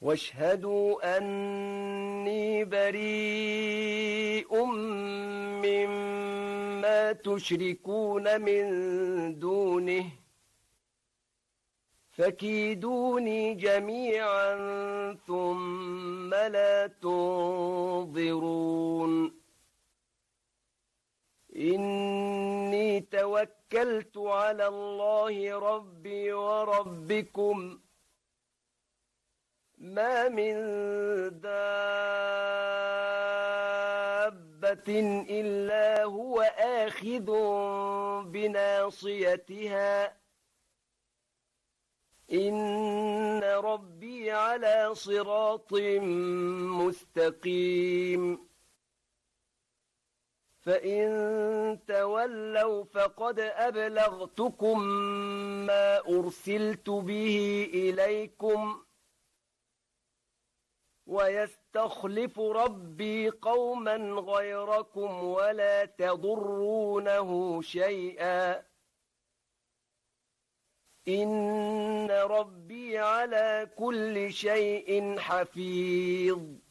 واشهدوا أني بريء مما تشركون من دونه فكيدوني جميعا ثم لا تنظرون إني توكلت على الله ربي وربكم ما من دابة إلا هو آخذ بناصيتها إن ربي على صراط مستقيم فإن تولوا فقد أبلغتكم ما أرسلت به إليكم ويستخلف ربي قوما غيركم ولا تضرونه شيئا إن ربي على كل شيء حفيظ